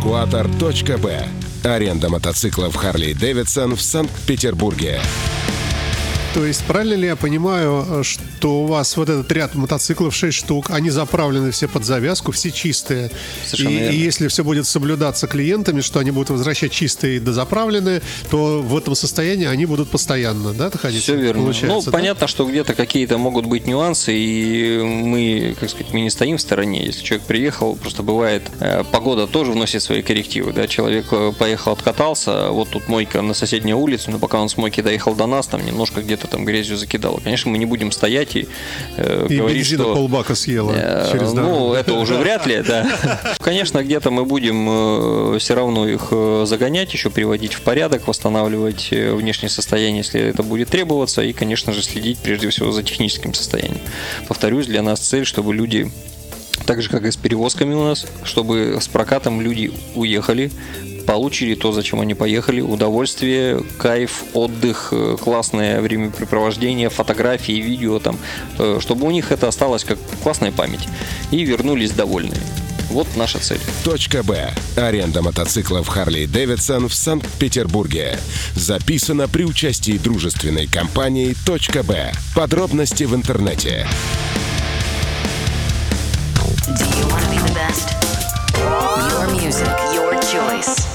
Эвакуатор.б. Аренда мотоциклов Harley-Davidson в Санкт-Петербурге. То есть, правильно ли я понимаю, что у вас вот этот ряд мотоциклов, 6 штук, они заправлены все под завязку, все чистые? И если все будет соблюдаться клиентами, что они будут возвращать чистые и дозаправленные, то в этом состоянии они будут постоянно, да, ходить? Все верно. Получается, понятно, что где-то какие-то могут быть нюансы, и мы, как сказать, мы не стоим в стороне. Если человек приехал, просто бывает, погода тоже вносит свои коррективы, да, человек поехал, откатался, вот тут мойка на соседней улице, но пока он с мойки доехал до нас, там немножко где-то там грязью закидало. Конечно, мы не будем стоять и говорить, что... полбака съела через дорогу. Это уже вряд ли, да. Конечно, где-то мы будем все равно их загонять, еще приводить в порядок, восстанавливать внешнее состояние, если это будет требоваться, и, конечно же, следить прежде всего за техническим состоянием. Повторюсь, для нас цель, чтобы люди, так же, как и с перевозками у нас, чтобы с прокатом люди уехали, получили то, зачем они поехали, удовольствие, кайф, отдых, классное времяпрепровождение, фотографии, видео, там, чтобы у них это осталось как классная память, и вернулись довольные. Вот наша цель. .б. Аренда мотоциклов Harley-Davidson в Санкт-Петербурге. Записано при участии дружественной компании .б. Подробности в интернете. Do you want to be the best? Your music, your choice.